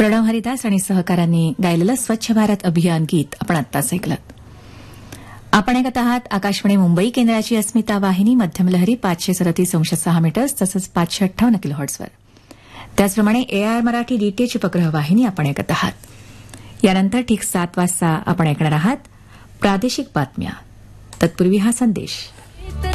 प्रणव हरिदास आणि सहकाऱ्यांनी गायलेलं स्वच्छ भारत अभियान गीत आपण आत्ताच ऐकलं. आपण ऐकत आहात आकाशवाणी मुंबई केंद्राची अस्मिता वाहिनी, मध्यम लहरी 537.6 मीटर्स तसंच 558 किलोहर्ट्झवर. त्याचप्रमाणे एआयआर मराठी डीटीएच उपग्रह वाहिनी आपण ऐकत आहात. यानंतर ठीक 7 वाजता आपण ऐकणार आहात प्रादेशिक बातम्या. तत्पूर्वी हा संदेश.